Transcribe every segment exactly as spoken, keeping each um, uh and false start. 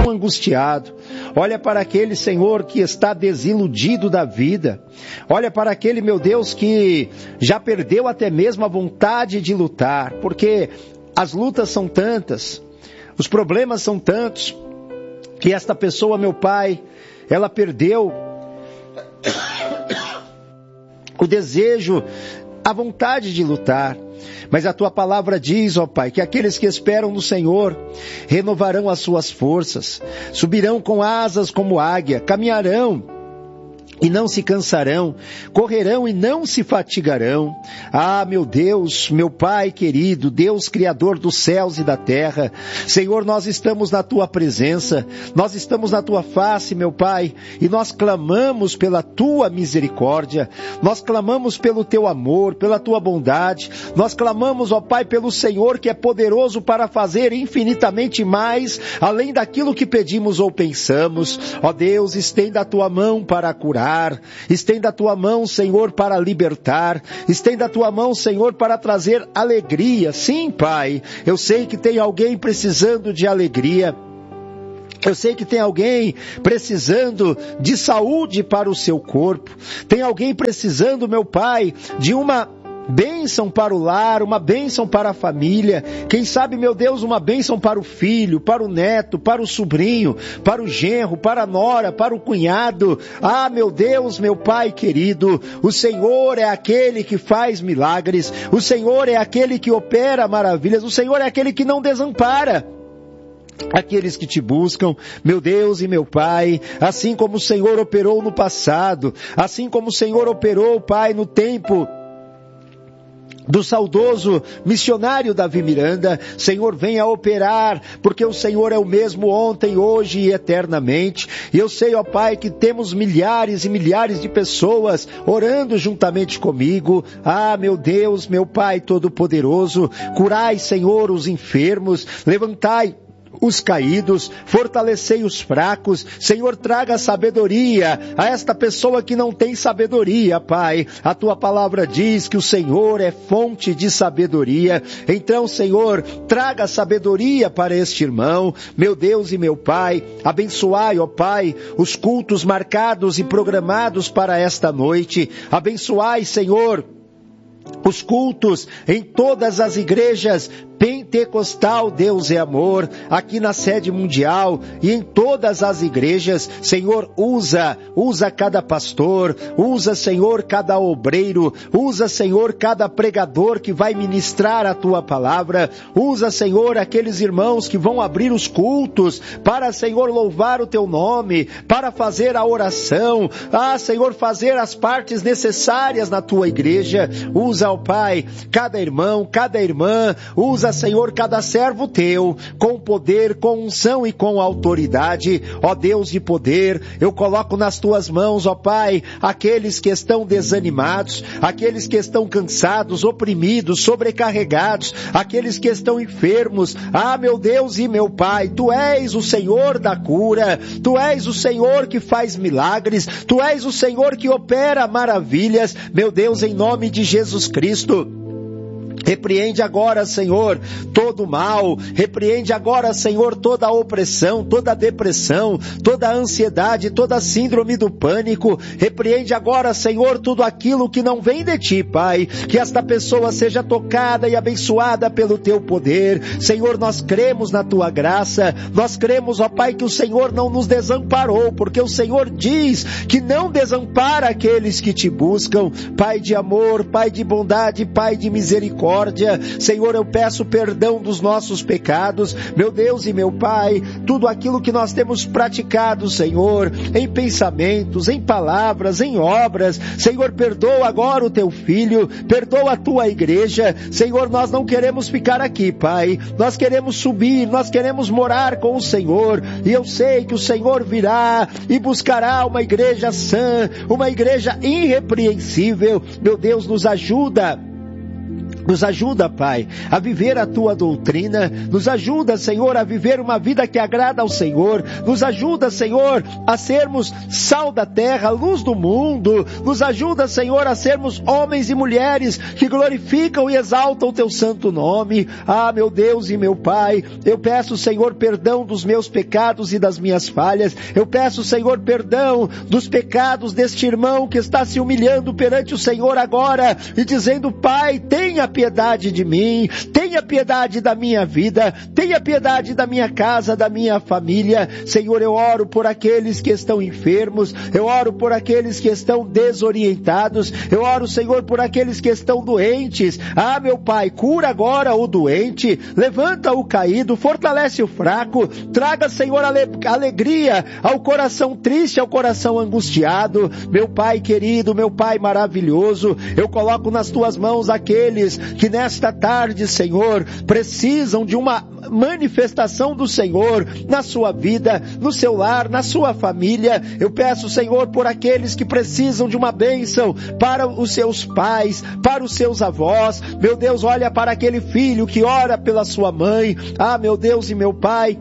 coração angustiado. Olha para aquele, Senhor, que está desiludido da vida. Olha para aquele, meu Deus, que já perdeu até mesmo a vontade de lutar, porque as lutas são tantas, os problemas são tantos, que esta pessoa, meu Pai, ela perdeu o desejo, a vontade de lutar. Mas a Tua palavra diz, ó Pai, que aqueles que esperam no Senhor renovarão as suas forças, subirão com asas como águia, caminharão e não se cansarão, correrão e não se fatigarão. Ah, meu Deus, meu Pai querido, Deus Criador dos céus e da terra, Senhor, nós estamos na Tua presença, nós estamos na Tua face, meu Pai, e nós clamamos pela Tua misericórdia, nós clamamos pelo Teu amor, pela Tua bondade, nós clamamos, ó Pai, pelo Senhor que é poderoso para fazer infinitamente mais, além daquilo que pedimos ou pensamos. Ó Deus, estenda a Tua mão para curar, estenda a Tua mão, Senhor, para libertar, estenda a Tua mão, Senhor, para trazer alegria. Sim, Pai, eu sei que tem alguém precisando de alegria, eu sei que tem alguém precisando de saúde para o seu corpo, tem alguém precisando, meu Pai, de uma bênção para o lar, uma bênção para a família, quem sabe, meu Deus, uma bênção para o filho, para o neto, para o sobrinho, para o genro, para a nora, para o cunhado. Ah, meu Deus, meu Pai querido, o Senhor é aquele que faz milagres, o Senhor é aquele que opera maravilhas, o Senhor é aquele que não desampara aqueles que Te buscam, meu Deus e meu Pai, assim como o Senhor operou no passado, assim como o Senhor operou, Pai, no tempo do saudoso missionário Davi Miranda. Senhor, venha operar, porque o Senhor é o mesmo ontem, hoje e eternamente. E eu sei, ó Pai, que temos milhares e milhares de pessoas orando juntamente comigo. Ah, meu Deus, meu Pai Todo-Poderoso, curai, Senhor, os enfermos, levantai os caídos, fortalecei os fracos. Senhor, traga sabedoria a esta pessoa que não tem sabedoria, Pai. A Tua palavra diz que o Senhor é fonte de sabedoria. Então, Senhor, traga sabedoria para este irmão. Meu Deus e meu Pai, abençoai, ó Pai, os cultos marcados e programados para esta noite. Abençoai, Senhor, os cultos em todas as igrejas pentecostal, Deus é amor, aqui na sede mundial e em todas as igrejas. Senhor, usa, usa cada pastor, usa, Senhor, cada obreiro, usa, Senhor, cada pregador que vai ministrar a Tua palavra, usa, Senhor, aqueles irmãos que vão abrir os cultos para, Senhor, louvar o Teu nome, para fazer a oração, ah, Senhor, fazer as partes necessárias na Tua igreja. Usa, ó Pai, cada irmão, cada irmã, usa, Senhor, cada servo Teu, com poder, com unção e com autoridade. Ó Deus de poder, eu coloco nas Tuas mãos, ó Pai, aqueles que estão desanimados, aqueles que estão cansados, oprimidos, sobrecarregados, aqueles que estão enfermos. Ah, meu Deus e meu Pai, Tu és o Senhor da cura, Tu és o Senhor que faz milagres, Tu és o Senhor que opera maravilhas. Meu Deus, em nome de Jesus Cristo, repreende agora, Senhor, todo o mal, repreende agora, Senhor, toda a opressão, toda a depressão, toda a ansiedade, toda a síndrome do pânico. Repreende agora, Senhor, tudo aquilo que não vem de Ti, Pai, que esta pessoa seja tocada e abençoada pelo Teu poder. Senhor, nós cremos na Tua graça, nós cremos, ó Pai, que o Senhor não nos desamparou, porque o Senhor diz que não desampara aqueles que Te buscam. Pai de amor, Pai de bondade, Pai de misericórdia, Senhor, eu peço perdão dos nossos pecados, meu Deus e meu Pai, tudo aquilo que nós temos praticado, Senhor, em pensamentos, em palavras, em obras. Senhor, perdoa agora o Teu filho, perdoa a Tua igreja. Senhor, nós não queremos ficar aqui, Pai, nós queremos subir, nós queremos morar com o Senhor, e eu sei que o Senhor virá e buscará uma igreja sã, uma igreja irrepreensível. Meu Deus, nos ajuda Nos ajuda, Pai, a viver a Tua doutrina. Nos ajuda, Senhor, a viver uma vida que agrada ao Senhor. Nos ajuda, Senhor, a sermos sal da terra, luz do mundo. Nos ajuda, Senhor, a sermos homens e mulheres que glorificam e exaltam o Teu santo nome. Ah, meu Deus e meu Pai, eu peço, Senhor, perdão dos meus pecados e das minhas falhas. Eu peço, Senhor, perdão dos pecados deste irmão que está se humilhando perante o Senhor agora e dizendo: Pai, tenha piedade de mim, tenha piedade da minha vida, tenha piedade da minha casa, da minha família. Senhor, eu oro por aqueles que estão enfermos, eu oro por aqueles que estão desorientados, eu oro, Senhor, por aqueles que estão doentes. Ah, meu Pai, cura agora o doente, levanta o caído, fortalece o fraco, traga, Senhor, ale- alegria ao coração triste, ao coração angustiado. Meu Pai querido, meu Pai maravilhoso, eu coloco nas Tuas mãos aqueles que nesta tarde, Senhor, precisam de uma manifestação do Senhor na sua vida, no seu lar, na sua família. Eu peço, Senhor, por aqueles que precisam de uma bênção para os seus pais, para os seus avós. Meu Deus, olha para aquele filho que ora pela sua mãe. Ah, meu Deus e meu Pai,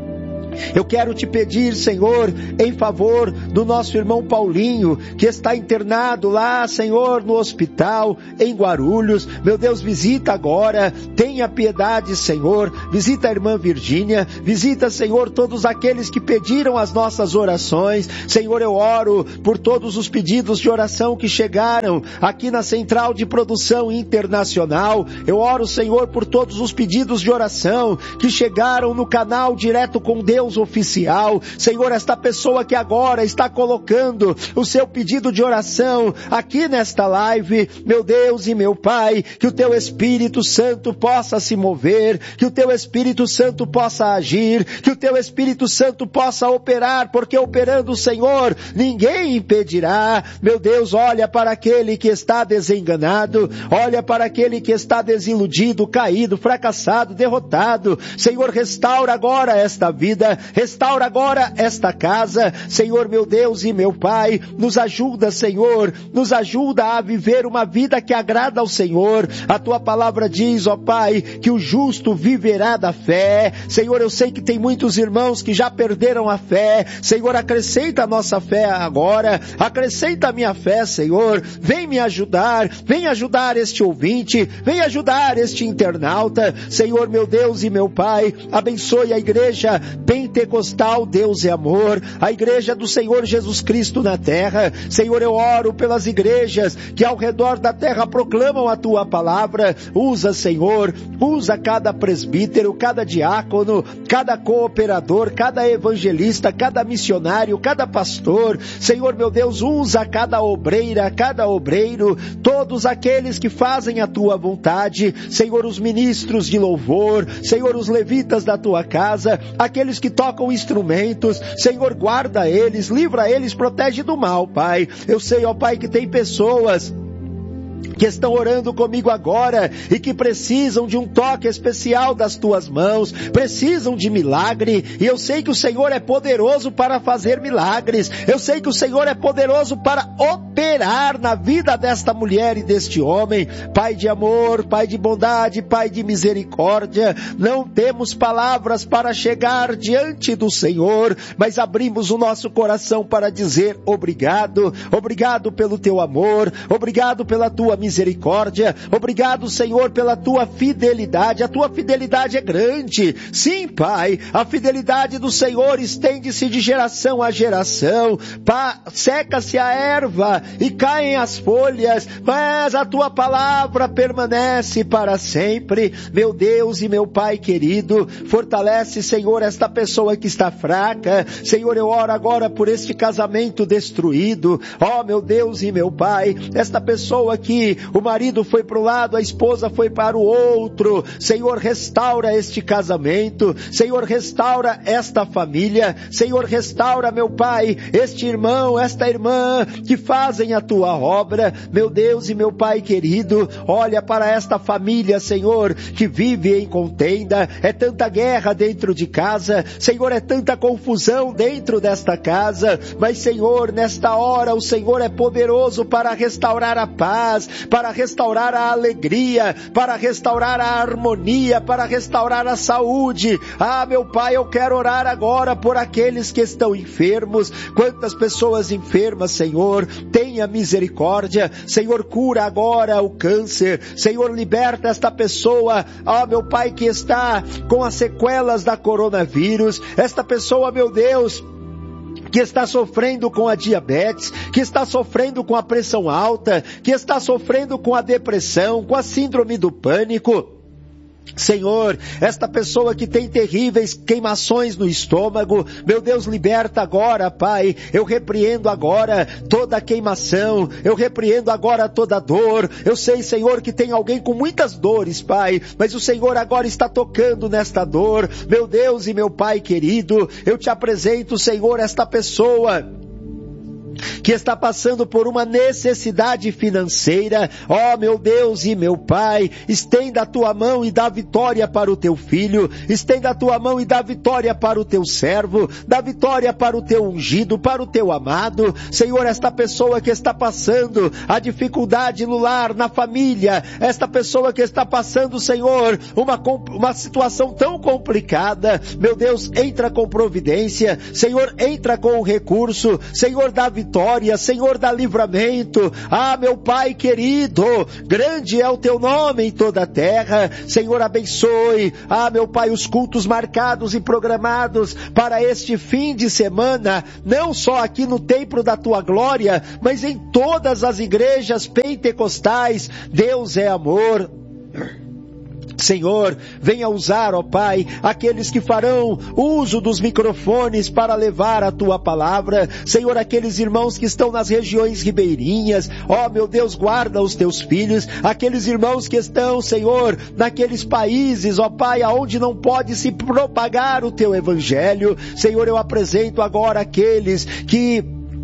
eu quero te pedir, Senhor, em favor do nosso irmão Paulinho, que está internado lá, Senhor, no hospital, em Guarulhos. Meu Deus, visita agora, tenha piedade, Senhor, visita a irmã Virgínia, visita, Senhor, todos aqueles que pediram as nossas orações. Senhor, eu oro por todos os pedidos de oração que chegaram aqui na Central de Produção Internacional. Eu oro, Senhor, por todos os pedidos de oração que chegaram no canal Direto com Deus oficial. Senhor, esta pessoa que agora está colocando o seu pedido de oração aqui nesta live, meu Deus e meu Pai, que o Teu Espírito Santo possa se mover, que o Teu Espírito Santo possa agir, que o Teu Espírito Santo possa operar, porque operando o Senhor, ninguém impedirá. Meu Deus, olha para aquele que está desenganado, olha para aquele que está desiludido, caído, fracassado, derrotado. Senhor, restaura agora esta vida, restaura agora esta casa. Senhor, meu Deus e meu Pai, nos ajuda, Senhor, nos ajuda a viver uma vida que agrada ao Senhor. A Tua palavra diz, ó Pai, que o justo viverá da fé. Senhor, eu sei que tem muitos irmãos que já perderam a fé. Senhor, acrescenta a nossa fé agora, acrescenta a minha fé, Senhor. Vem me ajudar, vem ajudar este ouvinte, vem ajudar este internauta. Senhor, meu Deus e meu Pai, abençoe a igreja Pentecostal Deus é Amor, a igreja do Senhor Jesus Cristo na terra. Senhor, eu oro pelas igrejas que ao redor da terra proclamam a Tua palavra. Usa, Senhor, usa cada presbítero, cada diácono, cada cooperador, cada evangelista, cada missionário, cada pastor. Senhor, meu Deus, usa cada obreira, cada obreiro, todos aqueles que fazem a Tua vontade. Senhor, os ministros de louvor, Senhor, os levitas da Tua casa, aqueles que tocam instrumentos. Senhor, guarda eles, livra eles, protege do mal, Pai. Eu sei, ó Pai, que tem pessoas que estão orando comigo agora e que precisam de um toque especial das Tuas mãos, precisam de milagre, e eu sei que o Senhor é poderoso para fazer milagres. Eu sei que o Senhor é poderoso para operar na vida desta mulher e deste homem. Pai de amor, Pai de bondade, Pai de misericórdia, não temos palavras para chegar diante do Senhor, mas abrimos o nosso coração para dizer obrigado, obrigado pelo Teu amor, obrigado pela Tua misericórdia, obrigado, Senhor, pela Tua fidelidade. A Tua fidelidade é grande. Sim, Pai, a fidelidade do Senhor estende-se de geração a geração. Pá, seca-se a erva e caem as folhas, mas a Tua palavra permanece para sempre. Meu Deus e meu Pai querido, fortalece, Senhor, esta pessoa que está fraca. Senhor, eu oro agora por este casamento destruído. Ó, meu Deus e meu Pai, esta pessoa que o marido foi para um lado, a esposa foi para o outro. Senhor, restaura este casamento. Senhor, restaura esta família. Senhor, restaura, meu Pai, este irmão, esta irmã que fazem a Tua obra. Meu Deus e meu Pai querido, olha para esta família, Senhor, que vive em contenda. É tanta guerra dentro de casa. Senhor, é tanta confusão dentro desta casa. Mas, Senhor, nesta hora o Senhor é poderoso para restaurar a paz. para restaurar a alegria, para restaurar a harmonia, para restaurar a saúde. Ah, meu Pai, eu quero orar agora por aqueles que estão enfermos. Quantas pessoas enfermas, Senhor, tenha misericórdia. Senhor, cura agora o câncer. Senhor, liberta esta pessoa, ah, meu Pai, que está com as sequelas da coronavírus. Esta pessoa, meu Deus, que está sofrendo com a diabetes, que está sofrendo com a pressão alta, que está sofrendo com a depressão, com a síndrome do pânico. Senhor, esta pessoa que tem terríveis queimações no estômago, meu Deus, liberta agora, Pai. Eu repreendo agora toda a queimação, eu repreendo agora toda a dor. Eu sei, Senhor, que tem alguém com muitas dores, Pai, mas o Senhor agora está tocando nesta dor. Meu Deus e meu Pai querido, eu te apresento, Senhor, esta pessoa que está passando por uma necessidade financeira. Ó, meu Deus e meu Pai, estenda a tua mão e dá vitória para o teu filho, estenda a tua mão e dá vitória para o teu servo, dá vitória para o teu ungido, para o teu amado. Senhor, esta pessoa que está passando a dificuldade no lar, na família, esta pessoa que está passando, Senhor, uma, uma situação tão complicada, meu Deus, entra com providência, Senhor, entra com o recurso, Senhor, dá vitória, Senhor, dá livramento. Ah, meu Pai querido, grande é o teu nome em toda a terra. Senhor, abençoe, ah, meu Pai, os cultos marcados e programados para este fim de semana, não só aqui no templo da tua glória, mas em todas as igrejas pentecostais. Deus é amor. Senhor, venha usar, ó Pai, aqueles que farão uso dos microfones para levar a Tua palavra. Senhor, aqueles irmãos que estão nas regiões ribeirinhas, ó meu Deus, guarda os Teus filhos. Aqueles irmãos que estão, Senhor, naqueles países, ó Pai, aonde não pode se propagar o Teu Evangelho. Senhor, eu apresento agora aqueles que,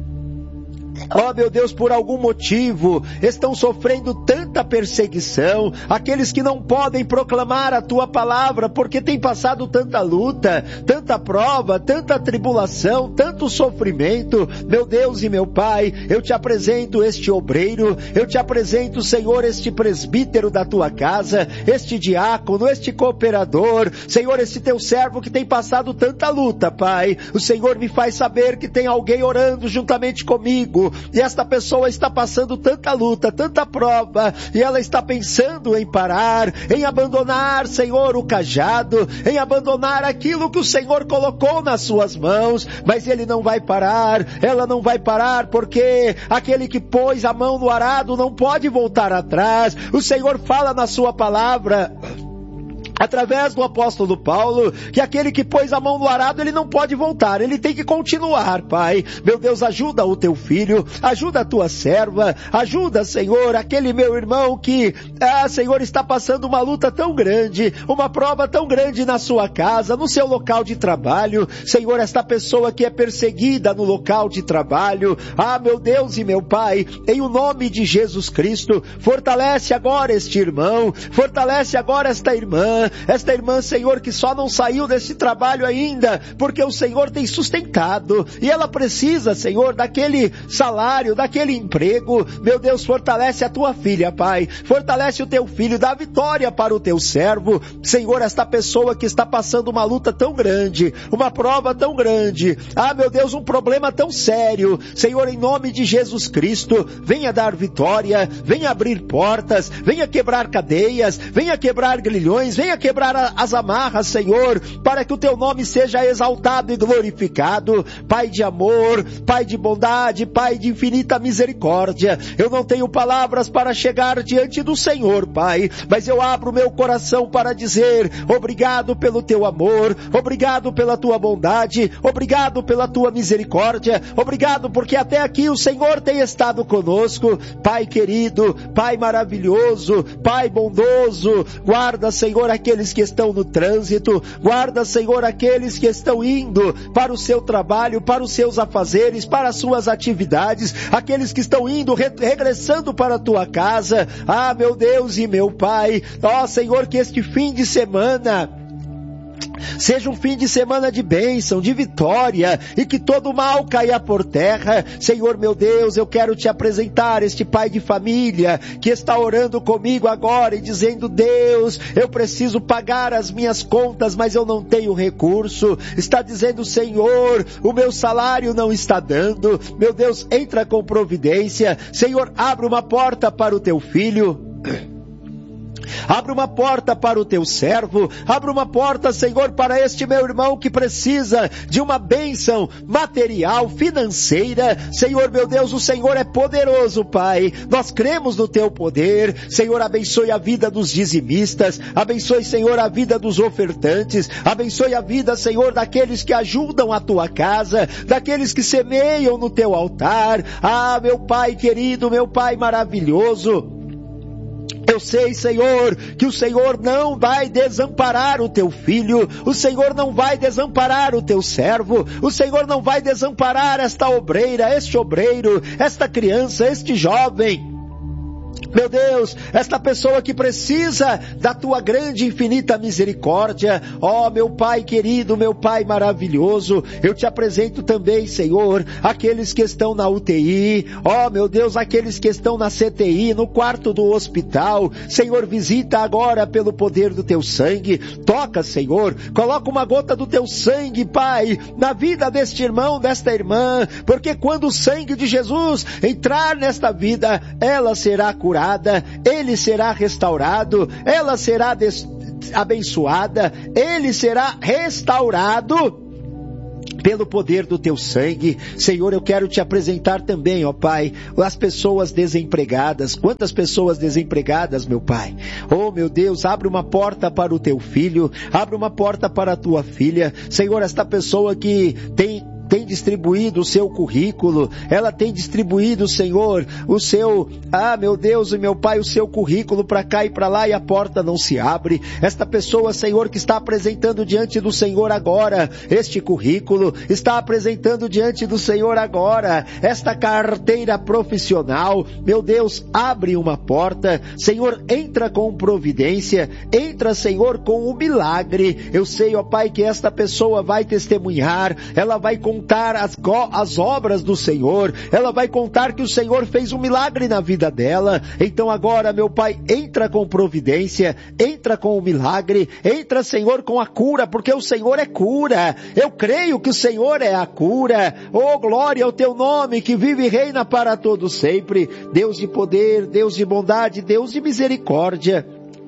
ó meu Deus, por algum motivo estão sofrendo tanta perseguição, aqueles que não podem proclamar a tua palavra porque têm passado tanta luta, tanta prova, tanta tribulação, tanto sofrimento. Meu Deus e meu Pai, eu te apresento este obreiro, eu te apresento, Senhor, este presbítero da tua casa, este diácono, este cooperador, Senhor, este teu servo que tem passado tanta luta, Pai. O Senhor me faz saber que tem alguém orando juntamente comigo, e esta pessoa está passando tanta luta, tanta prova, e ela está pensando em parar, em abandonar, Senhor, o cajado, em abandonar aquilo que o Senhor colocou nas suas mãos, mas ele não vai parar, ela não vai parar, porque aquele que pôs a mão no arado não pode voltar atrás. O Senhor fala na sua palavra, através do apóstolo Paulo, que aquele que pôs a mão no arado, ele não pode voltar, ele tem que continuar, Pai. Meu Deus, ajuda o teu filho, ajuda a tua serva, ajuda, Senhor, aquele meu irmão que, ah, Senhor, está passando uma luta tão grande, uma prova tão grande na sua casa, no seu local de trabalho. Senhor, esta pessoa que é perseguida no local de trabalho, ah, meu Deus e meu Pai, em o nome de Jesus Cristo, fortalece agora este irmão, fortalece agora esta irmã, esta irmã, Senhor, que só não saiu desse trabalho ainda, porque o Senhor tem sustentado, e ela precisa, Senhor, daquele salário, daquele emprego. Meu Deus, fortalece a tua filha, Pai, fortalece o teu filho, dá vitória para o teu servo. Senhor, esta pessoa que está passando uma luta tão grande, uma prova tão grande, ah, meu Deus, um problema tão sério, Senhor, em nome de Jesus Cristo, venha dar vitória, venha abrir portas, venha quebrar cadeias, venha quebrar grilhões, venha quebrar as amarras, Senhor, para que o teu nome seja exaltado e glorificado. Pai de amor, Pai de bondade, Pai de infinita misericórdia, eu não tenho palavras para chegar diante do Senhor, Pai, mas eu abro meu coração para dizer obrigado pelo teu amor, obrigado pela tua bondade, obrigado pela tua misericórdia, obrigado porque até aqui o Senhor tem estado conosco. Pai querido, Pai maravilhoso, Pai bondoso, guarda, Senhor, aqueles que estão no trânsito, guarda, Senhor, aqueles que estão indo para o seu trabalho, para os seus afazeres, para as suas atividades, aqueles que estão indo, re- regressando para a tua casa. Ah, meu Deus e meu Pai, ó Senhor, que este fim de semana Seja um fim de semana de bênção, de vitória, e que todo mal caia por terra. Senhor meu Deus, eu quero te apresentar este pai de família que está orando comigo agora e dizendo: Deus, eu preciso pagar as minhas contas, mas eu não tenho recurso. Está dizendo: Senhor, o meu salário não está dando. Meu Deus, entra com providência. Senhor, abre uma porta para o teu filho. Abre uma porta para o teu servo, abre uma porta, Senhor, para este meu irmão que precisa de uma bênção material, financeira. Senhor meu Deus, o Senhor é poderoso, Pai, nós cremos no teu poder. Senhor, abençoe a vida dos dizimistas, abençoe, Senhor, a vida dos ofertantes, abençoe a vida, Senhor, daqueles que ajudam a tua casa, daqueles que semeiam no teu altar. Ah, meu Pai querido, meu Pai maravilhoso, eu sei, Senhor, que o Senhor não vai desamparar o teu filho, o Senhor não vai desamparar o teu servo, o Senhor não vai desamparar esta obreira, este obreiro, esta criança, este jovem. Meu Deus, esta pessoa que precisa da tua grande e infinita misericórdia. Ó, meu Pai querido, meu Pai maravilhoso, eu te apresento também, Senhor, aqueles que estão na U T I, ó, meu Deus, aqueles que estão na C T I, no quarto do hospital. Senhor, visita agora pelo poder do teu sangue. Toca, Senhor, coloca uma gota do teu sangue, Pai, na vida deste irmão, desta irmã, porque quando o sangue de Jesus entrar nesta vida, ela será curada, ele será restaurado, ela será des- abençoada, ele será restaurado pelo poder do teu sangue. Senhor, eu quero te apresentar também, ó Pai, as pessoas desempregadas. Quantas pessoas desempregadas, meu Pai? Oh, meu Deus, abre uma porta para o teu filho, abre uma porta para a tua filha. Senhor, esta pessoa que tem tem distribuído o seu currículo, ela tem distribuído, Senhor, o seu, ah, meu Deus e meu Pai, o seu currículo para cá e para lá e a porta não se abre. Esta pessoa, Senhor, que está apresentando diante do Senhor agora este currículo, está apresentando diante do Senhor agora esta carteira profissional. Meu Deus, abre uma porta, Senhor, entra com providência, entra, Senhor, com o milagre. Eu sei, ó Pai, que esta pessoa vai testemunhar, ela vai contar as, as obras do Senhor, ela vai contar que o Senhor fez um milagre na vida dela. Então agora, meu Pai, entra com providência, entra com o milagre, entra, Senhor, com a cura, porque o Senhor é cura. Eu creio que o Senhor é a cura. Oh, glória ao teu nome, que vive e reina para todo sempre. Deus de poder, Deus de bondade, Deus de misericórdia.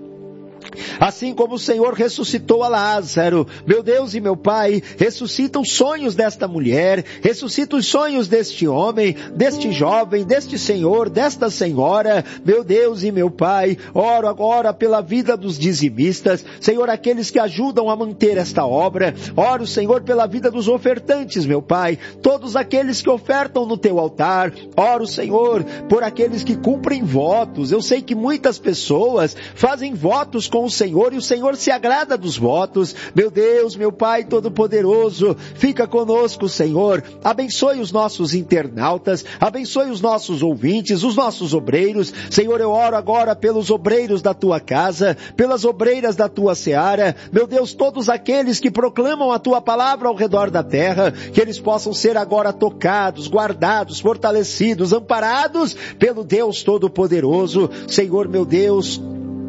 Assim como o Senhor ressuscitou a Lázaro, meu Deus e meu Pai, ressuscita os sonhos desta mulher, ressuscita os sonhos deste homem, deste jovem, deste senhor, desta senhora. Meu Deus e meu Pai, oro agora pela vida dos dizimistas, Senhor, aqueles que ajudam a manter esta obra. Oro, Senhor, pela vida dos ofertantes, meu Pai, todos aqueles que ofertam no teu altar. Oro, Senhor, por aqueles que cumprem votos. Eu sei que muitas pessoas fazem votos com o Senhor e o Senhor se agrada dos votos. Meu Deus, meu Pai Todo-Poderoso, fica conosco, Senhor. Abençoe os nossos internautas, abençoe os nossos ouvintes, os nossos obreiros. Senhor, eu oro agora pelos obreiros da tua casa, pelas obreiras da tua seara. Meu Deus, todos aqueles que proclamam a tua palavra ao redor da terra, que eles possam ser agora tocados, guardados, fortalecidos, amparados pelo Deus Todo-Poderoso. Senhor, meu Deus,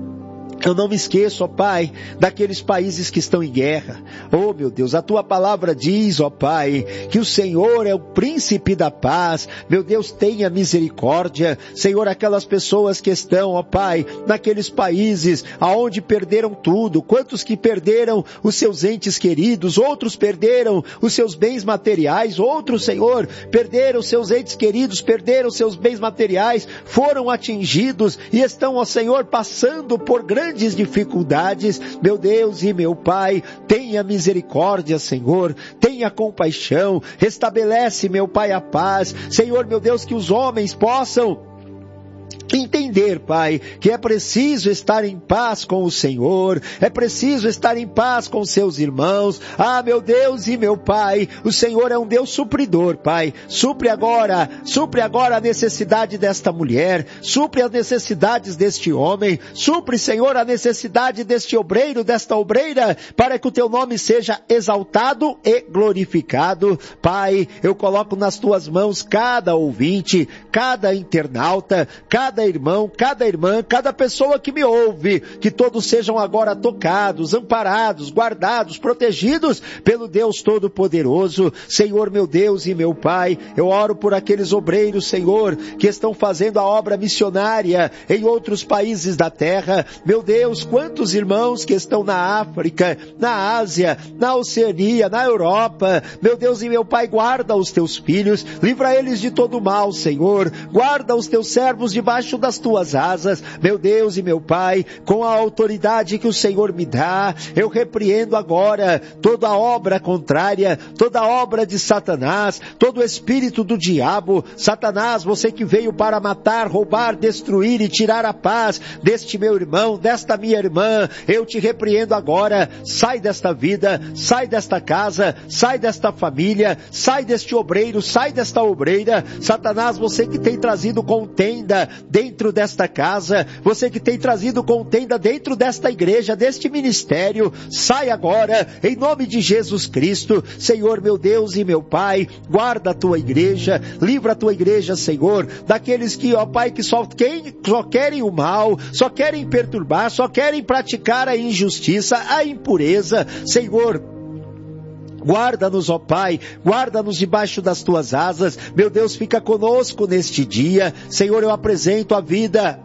eu não me esqueço, ó Pai, daqueles países que estão em guerra. Oh, meu Deus, a tua palavra diz, ó Pai, que o Senhor é o príncipe da paz. Meu Deus, tenha misericórdia. Senhor, aquelas pessoas que estão, ó Pai, naqueles países aonde perderam tudo. Quantos que perderam os seus entes queridos, outros perderam os seus bens materiais, outros, Senhor, perderam os seus entes queridos, perderam os seus bens materiais, foram atingidos e estão, ó Senhor, passando por grandes grandes dificuldades. Meu Deus e meu Pai, tenha misericórdia, Senhor, tenha compaixão, restabelece, meu Pai, a paz. Senhor, meu Deus, que os homens possam entender, Pai, que é preciso estar em paz com o Senhor, é preciso estar em paz com seus irmãos. Ah, meu Deus e meu Pai, o Senhor é um Deus supridor, Pai. Supre agora, supre agora a necessidade desta mulher, supre as necessidades deste homem, supre, Senhor, a necessidade deste obreiro, desta obreira, para que o teu nome seja exaltado e glorificado. Pai, eu coloco nas tuas mãos cada ouvinte, cada internauta, cada irmão, cada irmã, cada pessoa que me ouve, que todos sejam agora tocados, amparados, guardados, protegidos pelo Deus Todo-Poderoso. Senhor, meu Deus e meu Pai, eu oro por aqueles obreiros, Senhor, que estão fazendo a obra missionária em outros países da terra. Meu Deus, quantos irmãos que estão na África, na Ásia, na Oceania, na Europa. Meu Deus e meu Pai, guarda os teus filhos, livra eles de todo mal, Senhor. Guarda os teus servos debaixo das tuas asas. Meu Deus e meu Pai, com a autoridade que o Senhor me dá, eu repreendo agora toda obra contrária, toda obra de Satanás, todo espírito do diabo. Satanás, você que veio para matar, roubar, destruir e tirar a paz deste meu irmão, desta minha irmã, eu te repreendo agora. Sai desta vida, sai desta casa, sai desta família, sai deste obreiro, sai desta obreira. Satanás, você que tem trazido contenda dentro desta casa, você que tem trazido contenda dentro desta igreja, deste ministério, sai agora, em nome de Jesus Cristo. Senhor, meu Deus e meu Pai, guarda a tua igreja, livra a tua igreja, Senhor, daqueles que, ó Pai, que só, quem, só querem o mal, só querem perturbar, só querem praticar a injustiça, a impureza. Senhor, guarda-nos, ó Pai, guarda-nos debaixo das tuas asas. Meu Deus, fica conosco neste dia. Senhor, eu apresento a vida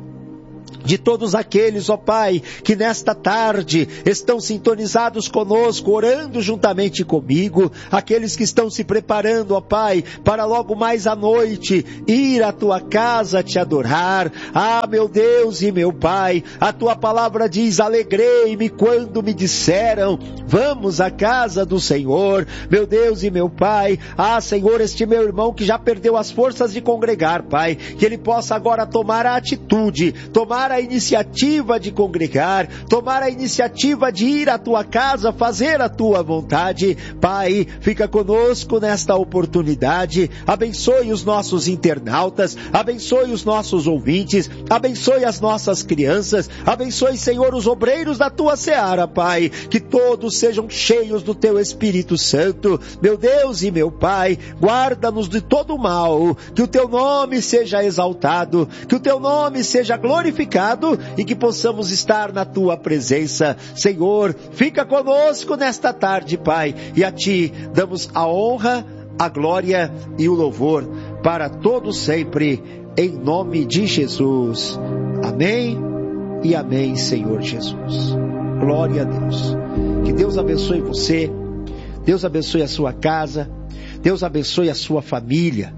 de todos aqueles, ó Pai, que nesta tarde estão sintonizados conosco, orando juntamente comigo, aqueles que estão se preparando, ó Pai, para logo mais à noite ir à tua casa te adorar. Ah, meu Deus e meu Pai, a tua palavra diz: alegrei-me quando me disseram, vamos à casa do Senhor. Meu Deus e meu Pai, ah, Senhor, este meu irmão que já perdeu as forças de congregar, Pai, que ele possa agora tomar a atitude, tomar a a iniciativa de congregar, tomar a iniciativa de ir à tua casa, fazer a tua vontade. Pai, fica conosco nesta oportunidade, abençoe os nossos internautas, abençoe os nossos ouvintes, abençoe as nossas crianças, abençoe, Senhor, os obreiros da tua seara, Pai, que todos sejam cheios do teu Espírito Santo. Meu Deus e meu Pai, guarda-nos de todo o mal, que o teu nome seja exaltado, que o teu nome seja glorificado e que possamos estar na tua presença. Senhor, fica conosco nesta tarde, Pai, e a ti damos a honra, a glória e o louvor para todos sempre, em nome de Jesus. Amém e amém, Senhor Jesus. Glória a Deus. Que Deus abençoe você, Deus abençoe a sua casa, Deus abençoe a sua família.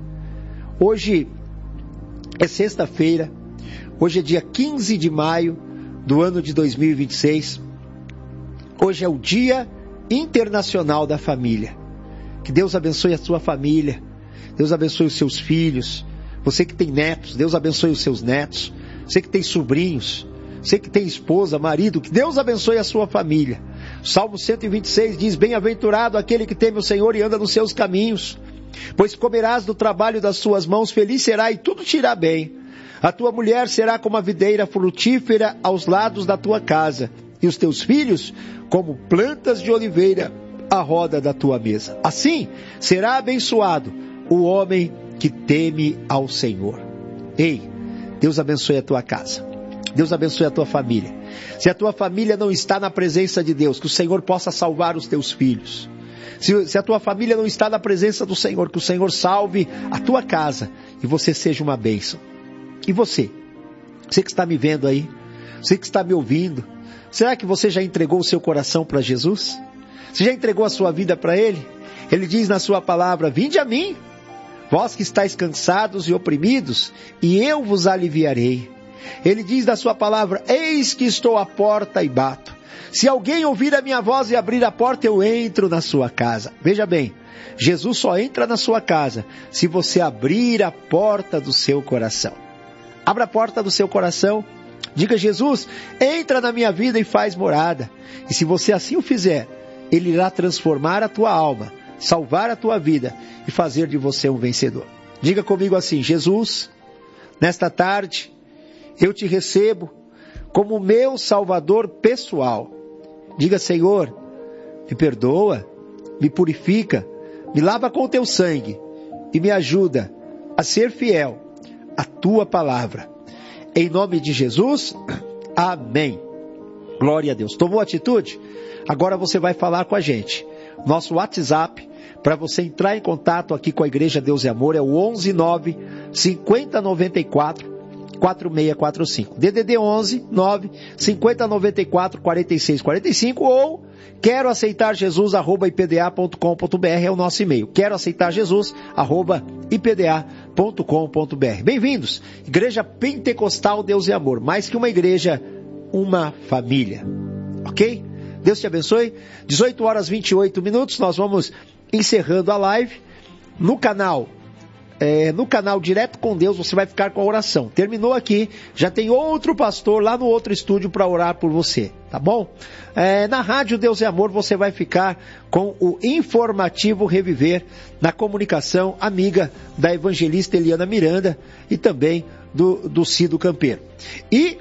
Hoje é sexta-feira, hoje é dia quinze de maio do ano de dois mil e vinte e seis. Hoje é o Dia Internacional da Família. Que Deus abençoe a sua família, Deus abençoe os seus filhos. Você que tem netos, Deus abençoe os seus netos. Você que tem sobrinhos, você que tem esposa, marido, que Deus abençoe a sua família. Salmo cento e vinte e seis diz: bem-aventurado aquele que teme o Senhor e anda nos seus caminhos, pois comerás do trabalho das suas mãos, feliz será e tudo te irá bem. A tua mulher será como a videira frutífera aos lados da tua casa, e os teus filhos como plantas de oliveira à roda da tua mesa. Assim será abençoado o homem que teme ao Senhor. Ei, Deus abençoe a tua casa, Deus abençoe a tua família. Se a tua família não está na presença de Deus, que o Senhor possa salvar os teus filhos. Se, se a tua família não está na presença do Senhor, que o Senhor salve a tua casa e você seja uma bênção. E você? Você que está me vendo aí, você que está me ouvindo, será que você já entregou o seu coração para Jesus? Você já entregou a sua vida para Ele? Ele diz na sua palavra: vinde a mim, vós que estáis cansados e oprimidos, e eu vos aliviarei. Ele diz na sua palavra: eis que estou à porta e bato. Se alguém ouvir a minha voz e abrir a porta, eu entro na sua casa. Veja bem, Jesus só entra na sua casa se você abrir a porta do seu coração. Abra a porta do seu coração. Diga: Jesus, entra na minha vida e faz morada. E se você assim o fizer, Ele irá transformar a tua alma, salvar a tua vida e fazer de você um vencedor. Diga comigo assim: Jesus, nesta tarde, eu te recebo como meu Salvador pessoal. Diga: Senhor, me perdoa, me purifica, me lava com o teu sangue e me ajuda a ser fiel à tua palavra. Em nome de Jesus, amém. Glória a Deus. Tomou atitude? Agora você vai falar com a gente. Nosso WhatsApp, para você entrar em contato aqui com a Igreja Deus e Amor, é o onze nove cinquenta noventa e quatro quatro seis quatro cinco. D D D onze nove cinquenta noventa e quatro quarenta e seis quarenta e cinco, ou quero aceitar Jesus arroba i p d a ponto com ponto b r é o nosso e-mail. Quero aceitar Jesus arroba i p d a ponto com ponto b r. Bem-vindos. Igreja Pentecostal Deus e Amor. Mais que uma igreja, uma família. Ok? Deus te abençoe. dezoito horas e vinte e oito minutos. Nós vamos encerrando a live. No canal É, no canal Direto com Deus, você vai ficar com a oração. Terminou aqui, já tem outro pastor lá no outro estúdio para orar por você, tá bom? É, na Rádio Deus e Amor, você vai ficar com o informativo Reviver, na comunicação amiga da evangelista Eliana Miranda e também do, do Cido Campeiro. E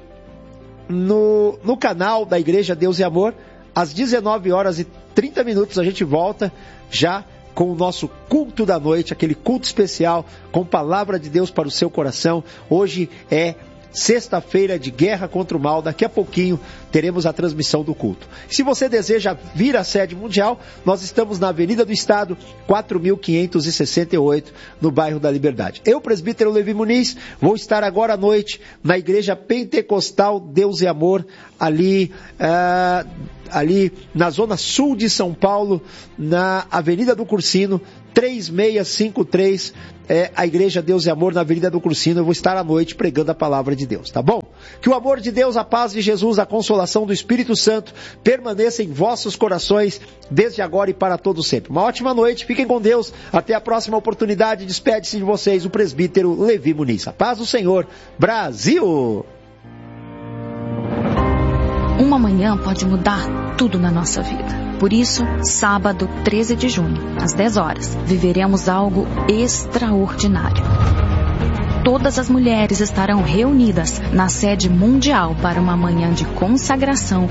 no, no canal da Igreja Deus e Amor, às dezenove horas e trinta minutos, a gente volta já com o nosso culto da noite, aquele culto especial com palavra de Deus para o seu coração. Hoje é sexta-feira de guerra contra o mal. Daqui a pouquinho teremos a transmissão do culto. Se você deseja vir à sede mundial, nós estamos na Avenida do Estado, quatro mil quinhentos e sessenta e oito, no bairro da Liberdade. Eu, presbítero Levi Muniz, vou estar agora à noite na Igreja Pentecostal Deus e Amor, ali... Uh, ali na zona sul de São Paulo, na Avenida do Cursino, três seis cinco três, é a Igreja Deus e Amor na Avenida do Cursino. Eu vou estar à noite pregando a palavra de Deus, tá bom? Que o amor de Deus, a paz de Jesus, a consolação do Espírito Santo permaneça em vossos corações, desde agora e para todo sempre. Uma ótima noite, fiquem com Deus, até a próxima oportunidade. Despede-se de vocês o presbítero Levi Muniz. A paz do Senhor, Brasil! Uma manhã pode mudar tudo na nossa vida. Por isso, sábado, treze de junho, às dez horas, viveremos algo extraordinário. Todas as mulheres estarão reunidas na sede mundial para uma manhã de consagração